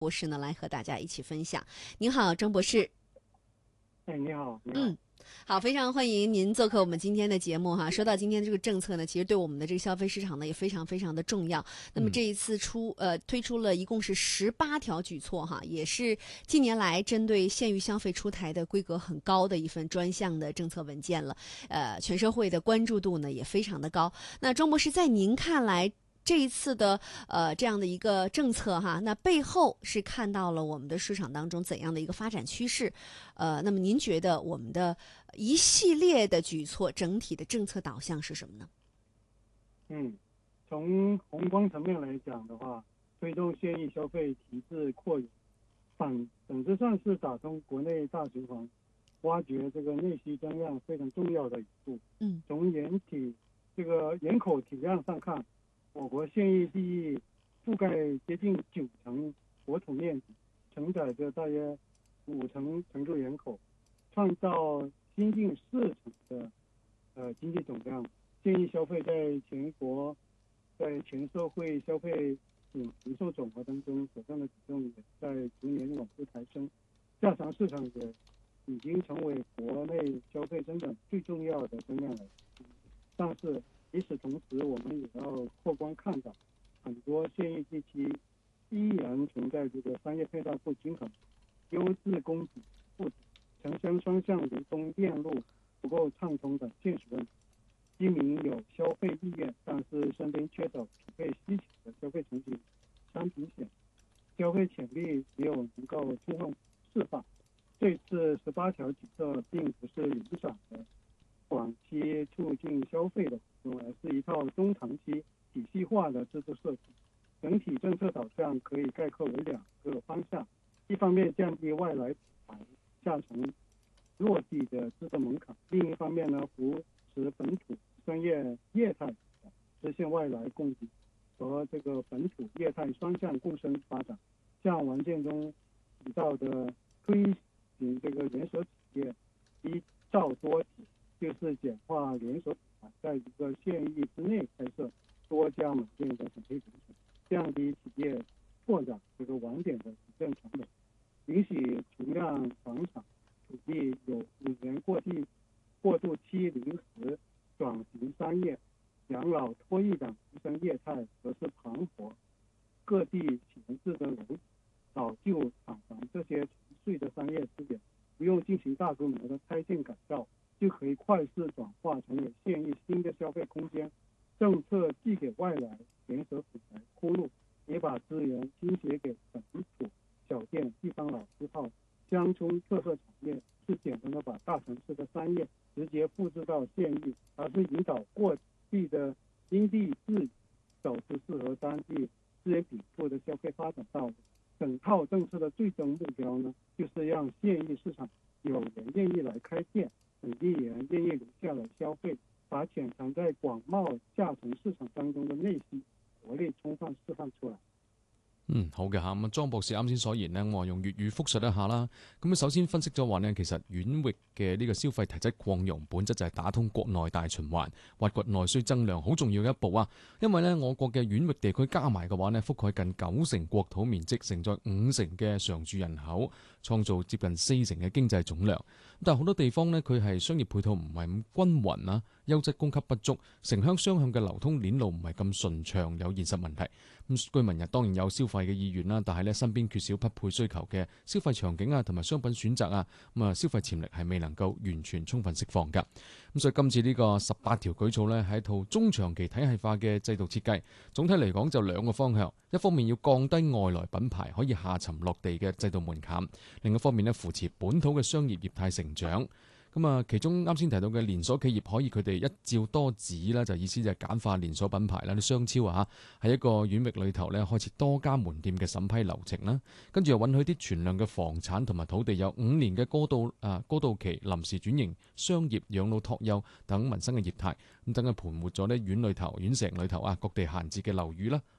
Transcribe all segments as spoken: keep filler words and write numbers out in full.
博士呢来和大家一起分享。您好，张博士。 哎，你好，你好。 嗯，好，非常欢迎您做客我们今天的节目哈。说到今天这个政策呢，其实对我们的这个消费市场呢也非常非常的重要。那么这一次出呃推出了一共是十八条举措哈，也是近年来针对县域消费出台的规格很高的一份专项的政策文件了。呃，全社会的关注度呢也非常的高。那庄博士，在您看来，这一次的呃这样的一个政策哈，那背后是看到了我们的市场当中怎样的一个发展趋势？呃，那么您觉得我们的一系列的举措整体的政策导向是什么呢？ 嗯，从宏观层面来讲的话，推动县域消费体制扩展，反本质上是打通国内大循环，挖掘这个内需增量非常重要的一步。 嗯， 从人体这个人口体量上看，我国县域地域覆盖接近九成国土面积，承载着大约五成常住人口，创造新近四成的呃经济总量。县域消费在全国在全社会消费总零售总额当中所占的比重也在逐年往上抬升，下沉市场也已经成为国内消费增长最重要的增量来源。但是与此同时，我们也要客观看到，很多县域地区依然存在这个商业配套不均衡、优质供给不足、城乡双向流通链路不够畅通等现实问题。居民有消费意愿，但是身边缺少匹配需求的消费场景商品险，消费潜力没有能够充分释放。这次十八条举措并不是零散的短期促进消费的活动，而是一套中长期体系化的制度设计。整体政策导向可以概括为两个方向：一方面降低外来牌下沉落地的资本门槛；另一方面呢，扶持本土商业业态实现外来供给和这个本土业态双向共生发展。像文件中提到的推行这个连锁企业一造多企，就是简化连锁品牌在一个县域之内开设多家门店的审批流程，降低企业拓展这个网点的行政成本，允许存量房产土地有五年过渡过渡期临时转型商业、养老、托育等提升业态，则是盘活各地闲置的楼、老旧厂房这些沉睡的商业资源，不用进行大规模的拆建改造，就可以快速转化成为县域新的消费空间。政策既给外来连锁品牌铺路，也把资源倾斜给本土小店、地方老字号、乡村特色产业，是简单的把大城市的商业直接复制到县域，而是引导各地的因地制宜，走出适合当地资源禀赋的消费发展道路。整套政策的最终目标呢，就是让县域市场有人愿意来开店，本地人愿意留下来消费，把潜藏在廣袤下沉市場當中嘅內需活力充分釋放出來。 嗯，好嘅嚇。咁啊，莊博士啱先所言呢，我用粵語複述一下啦。咁啊，首先分析咗話呢，其實縣域嘅呢個消費體質擴容，本質就係打通國內大循環，挖掘內需增量，好重要嘅一步啊。因為呢，我國嘅縣域地區加埋嘅話呢，覆蓋近九成國土面積，承載五成嘅常住人口，創造接近四成嘅經濟總量。但係好多地方呢，佢係商業配套唔係咁均勻啊，優質供給不足，城鄉雙向嘅流通鏈路唔係咁順暢，有現實問題。咁居民又當然有消費嘅意願啦，但係咧身邊缺少匹配需求嘅消費場景啊，同埋商品選擇啊，咁啊消費潛力係未能夠完全充分釋放㗎。咁所以今次呢個十八條舉措呢，係一套中長期體系化嘅制度設計。總體嚟講就兩個方向，一方面要降低外來品牌可以下沉落地嘅制度門檻，另一方面呢，扶持本土嘅商業業態成長。咁啊，其中啱先提到嘅連鎖企業可以佢哋一照多指啦，就意思就係簡化連鎖品牌啦，啲商超啊，喺一個縣域裏頭咧開設多家門店嘅審批流程啦，跟住又允許啲存量嘅房產同埋土地有五年嘅過渡啊過渡期臨時轉型商業、養老托幼等民生嘅業態，咁等佢盤活咗呢縣裏頭、縣城裏頭啊各地閒置嘅樓宇啦，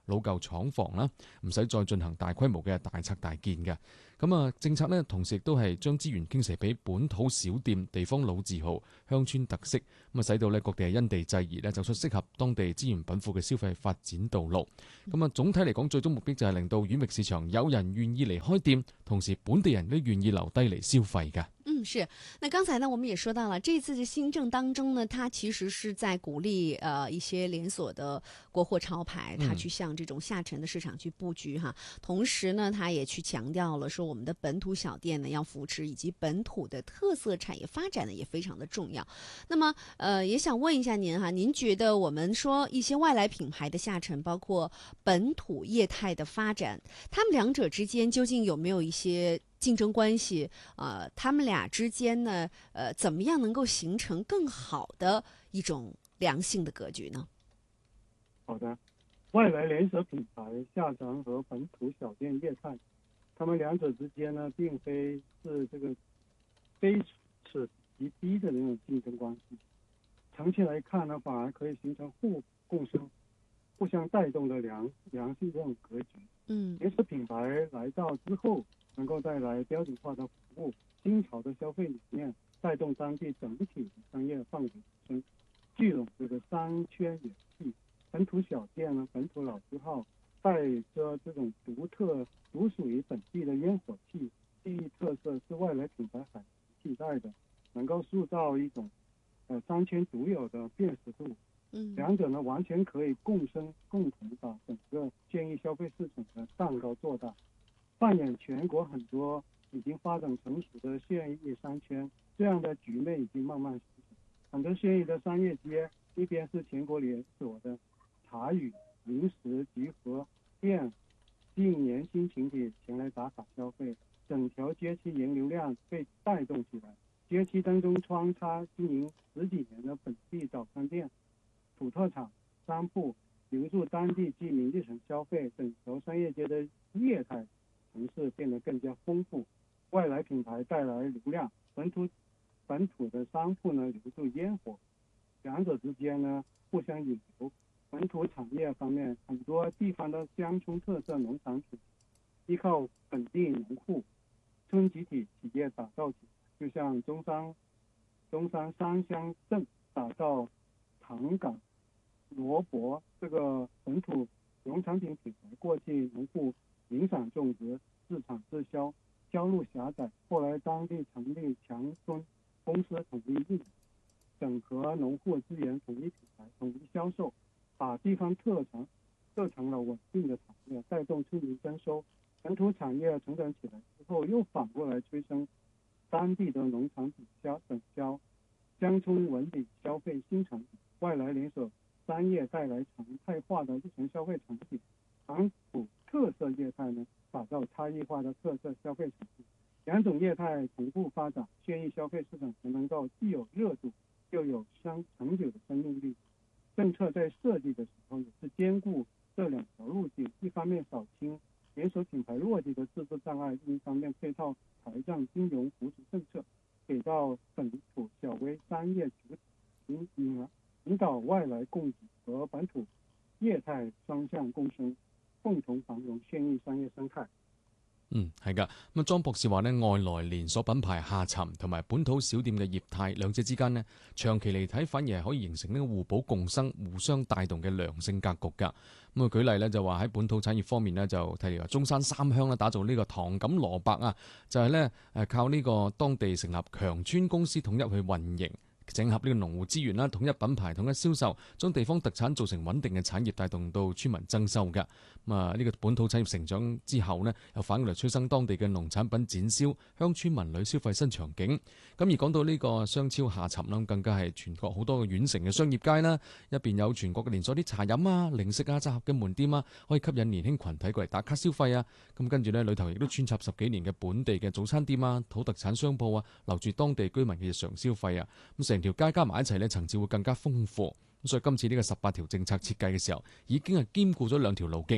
老舊廠房啦，唔使再進行大規模嘅大拆大建嘅。咁啊，政策呢，同時亦都係將資源傾斜俾本土小店、地方老字號、鄉村特色，咁啊，使到呢各地係因地制宜呢，走出適合當地資源稟賦嘅消費發展道路。咁啊，總體嚟講，最終目的就係令到縣域市場有人願意嚟開店，同時本地人都願意留低嚟消費嘅。 嗯，是。那剛才呢，我們也說到了，這次的新政當中呢，它其實是在鼓勵呃一些連鎖的國貨潮牌，它去向這種下沉的市場去布局哈。嗯、同時呢，它也去強調了說，我們的本土小店呢要扶持，以及本土的特色產業發展呢也非常的重要。那麼呃，也想問一下您哈，您覺得我們說一些外來品牌的下沉，包括本土業態的發展，他們兩者之間究竟有沒有一些競爭關係？呃，他們倆之間呢，呃，怎麼樣能夠形成更好的一種良性的格局呢？ 好的，外來連鎖品牌下沉和本土小店業態，他們兩者之間呢，並非是這個非此即彼的那種競爭關係。長期來看呢，反而可以形成互共生、互相帶動的良良性這種格局。嗯，連鎖品牌來到之後，能夠帶來標準化的服務、新潮的消費理念，帶動當地整體的商業範圍提升，聚攏這個商圈元氣。本土小店呢，本土老字號，帶着這種獨特、獨屬於本地的煙火氣，地域特色是外來品牌很難替代的，能夠塑造一種呃商圈獨有的辨識度。嗯，兩者呢完全可以共生，共同把整個縣域消費市場的蛋糕做大，扮演全國很多已經發展成熟的縣域商圈。這樣的局面已經慢慢形成，很多縣域的商業街，一邊是全國連鎖的茶語、零食集合店，吸引年輕群體前來打卡消費，整條街區人流量被帶動起來。街區當中穿插經營十幾年的本地早餐店、土特產商鋪，留住當地居民日常消費，整條商業街的業態城市變得更加豐富。外來品牌帶來流量，本土本土的商鋪呢留住煙火，兩者之間呢互相引流。本土產業方面，很多地方的鄉村特色農產品，依靠本地農戶、村集體企業打造起，就像中山中山三鄉鎮打造塘港蘿蔔這個本土農產品品牌，過去農戶零散種植、自產自銷，銷路狹窄，後來當地成立強村公司統一運營，整合農戶資源，統一品牌，統一銷售，把地方特產做成了穩定的產業，帶動村民增收。本土產業成長起來之後，又反過來催生當地的農產品銷等銷，鄉村文旅消費新產品，外來連鎖商業帶來常態化的日常消費產品，本土特色業態呢，打造差異化的特色消費產品。兩種業態同步發展，縣域消費市場才能夠既有熱度，又有長長久的生命力。政策在設計的時候也是兼顧這兩條路徑，一方面掃清連鎖品牌落地的制度障礙，另一方面配套財政金融扶持政策，給到本土小微商業主體引引導外來供給和本土業態雙向共生，共同繁榮縣域商業生態。 嗯，係噶。咁啊，莊博士話呢，外來連鎖品牌下沉同埋本土小店嘅業態，兩者之間呢，長期嚟睇反而係可以形成呢個互補共生、互相帶動嘅良性格局㗎。咁啊，舉例呢，就話喺本土產業方面呢，就例如話中山三鄉啦，打造呢個塘錦蘿蔔啊，就係呢誒靠呢個當地成立強村公司統一去運營。整合呢個農戶資源啦，統一品牌、統一銷售，將地方特產造成穩定嘅產業，帶動到村民增收嘅。咁啊，呢個本土產業成長之後呢，又反過嚟催生當地嘅農產品展銷，鄉村民旅消費新場景。咁而講到呢個商超下沉啦，更加係全國好多嘅縣城嘅商業街啦，一邊有全國嘅連鎖啲茶飲啊、零食啊、集合嘅門店啊，可以吸引年輕群體過嚟打卡消費啊。咁跟住呢，裏頭亦都穿插十幾年嘅本地嘅早餐店啊、土特產商鋪啊，留住當地居民嘅日常消費啊。咁成條街加埋一齊咧，層次會更加豐富。咁所以今次呢個十八條政策設計嘅時候，已經係兼顧咗兩條路徑，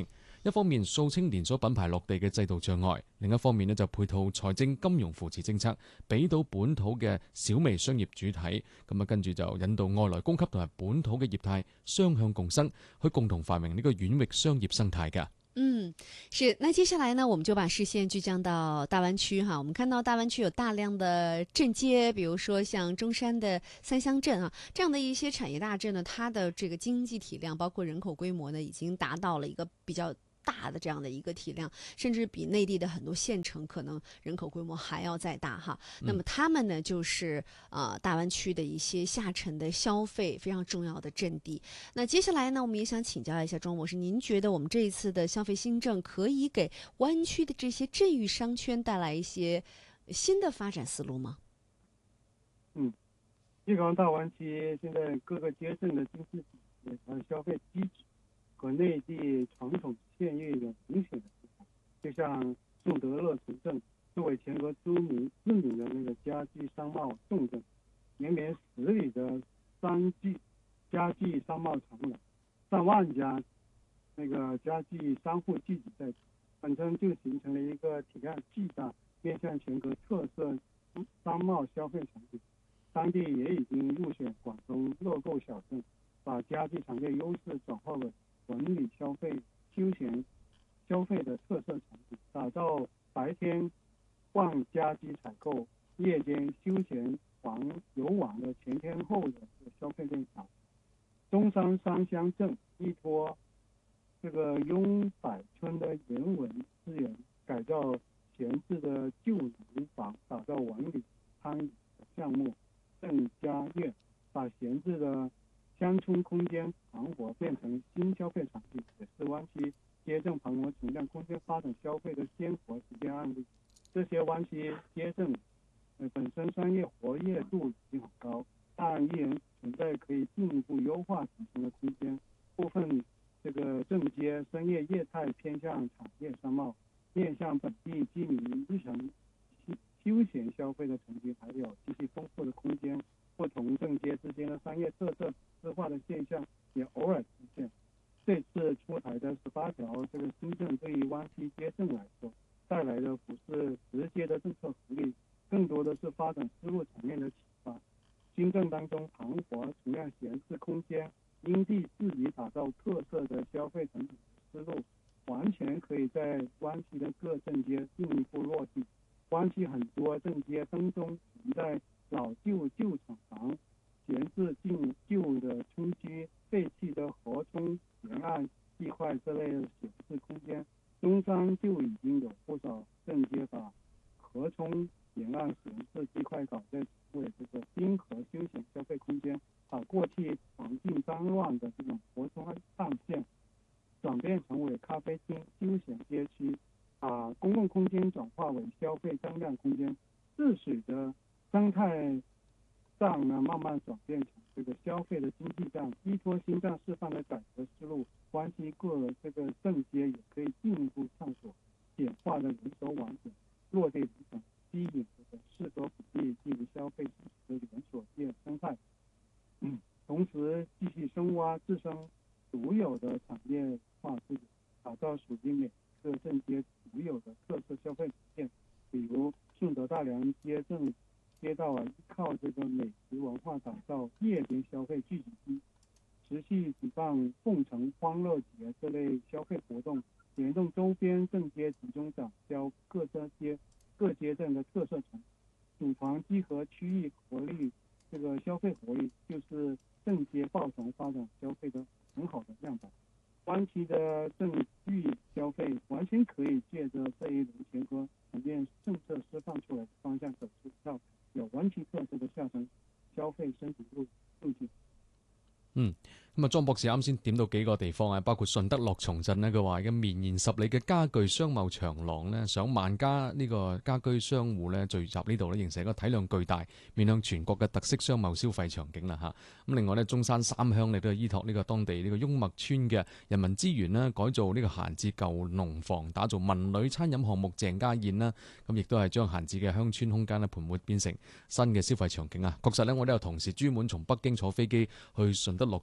一方面掃清連鎖品牌落地嘅制度障礙，另一方面呢就配套財政金融扶持政策，俾到本土嘅小微商業主體，咁啊跟住就引導外來供給同埋本土嘅業態雙向共生，去共同繁榮呢個遠域商業生態嘅。 嗯，是。那接下來呢，我們就把視線聚焦到大灣區哈。我們看到大灣區有大量的鎮街，比如說像中山的三鄉鎮啊，這樣的一些產業大鎮呢，它的這個經濟體量，包括人口規模呢，已經達到了一個比較大的這樣的一個體量，甚至比內地的很多縣城可能人口規模還要再大哈。那麼他們呢，就是啊、呃、大灣區的一些下沉的消費非常重要的陣地。那接下來呢，我們也想請教一下莊博士，您覺得我們這一次的消費新政可以給灣區的這些鎮域商圈帶來一些新的發展思路嗎？ 嗯，粵港大灣區現在各個街鎮的經濟體系和消費機制和內地傳統縣域有明顯的不同，就像順德樂城鎮作為全國知名知名的那個家居商貿重鎮，連綿十里的三 G 家具商貿長廊，上萬家那個家具商戶聚集在此，本身就形成了一個體量巨大、面向全國特色商貿消費場景。當地也已經入選廣州樂購小鎮，把家具產業優勢轉化為文旅消費、休閒消費的特色場景，打造白天逛家居採購、夜間休閒玩遊玩的全天候的消費鏈條。中山三鄉鎮依托這個雍柏村的人文資源，改造閒置的舊樓房，打造文旅餐飲項目。鎮家苑把閒置的鄉村空間盤活變成新消費場景，也是灣區街鎮盤活存量空間發展消費的鮮活實踐案例。這些灣區街鎮、呃、本身商業活躍度已經很高，但依然存在可以進一步優化提升的空間。部分這個鎮街商業業態偏向產業商貿，面向本地居民日常休閒消費的層級還有極其豐富的空間，不同鎮街之間的商業特色私化的現象也偶爾出現。這次出台的十八條這個新政對於灣區街鎮來說帶來的不是直接的政策福利，更多的是發展思路層面的啟發。新政當中盤活存量閒置空間，因地制宜打造特色的消費場景的思路，完全可以在灣區的各鎮街進一步落地。灣區很多鎮街當中存在老舊舊廠房、閒置進舊的村居、廢棄的河涌沿岸地塊這類的閒置空間，中山就已經有不少鎮街把河涌沿岸閒置地塊搞在為這個冰河休閒消費空間，把過去環境髒亂的這種河涌岸線轉變成為咖啡廳、休閒街區，把公共空間轉化為消費張量空間，自使得生態賬呢慢慢轉變成這個消費的經濟賬。依托新賬示範的改革思路，灣區各這個鎮街也可以進一步探索簡化的人手網點，落地理想，吸引這個適合本地進入消費的連鎖業生態。嗯，同時繼續深挖自身獨有的產業化資源，打造屬於每個鎮街獨有的特色消費體驗。比如順德大良街鎮街道啊，依靠這個美食文化打造夜間消費聚集地，持續舉辦鳳城歡樂節這類消費活動，聯動周邊鎮街集中展銷各鎮街各街鎮的特色城，組團集合區域活力，這個消費活力就是鎮街抱團發展消費的很好的樣板。灣區的鎮域消費完全可以借着這一輪全國層面政策釋放出來的方向，走出一條有灣區特色的下沉消費升級路路徑。 嗯，咁啊，莊博士啱先點到幾個地方啊，包括順德樂松鎮呢，佢話嘅綿延十里嘅家具商貿長廊呢，上萬家呢個家居商戶呢聚集呢度呢，形成一個體量巨大、面向全國嘅特色商貿消費場景啦吓。咁另外呢，中山三鄉呢都係依託呢個當地呢個雍麥村嘅人民資源啦，改造呢個閒置舊農房，打造文旅餐飲項目鄭家宴啦。咁亦都係將閒置嘅鄉村空間呢盤活變成新嘅消費場景啊。確實呢，我都有同事專門從北京坐飛機去順德樂松買家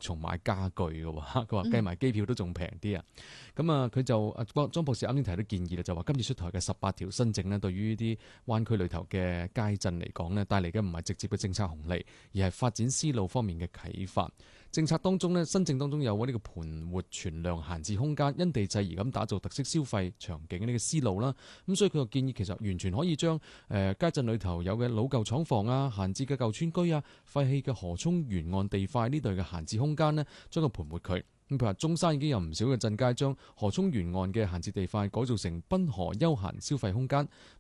家具嘅喎，佢話計埋機票都仲平啲啊。咁啊，佢就啊莊博士啱先提到建議啦，就話今次出台嘅十八條新政呢，對於呢啲灣區裏頭嘅街鎮嚟講呢，帶嚟嘅唔係直接嘅政策紅利，而係發展思路方面嘅啟發。政策當中呢，新政當中有呢個盤活存量閒置空間，因地制宜咁打造特色消費場景呢個思路啦。咁所以佢就建議其實完全可以將誒、呃、街鎮裏頭有嘅老舊廠房啊、閒置嘅舊村居啊、廢棄嘅河涌沿岸地塊呢類嘅閒置空間呢，將佢盤活佢。咁譬如話中山已經有唔少嘅鎮街將河涌沿岸嘅閒置地塊改造成濱河休閒消費空間，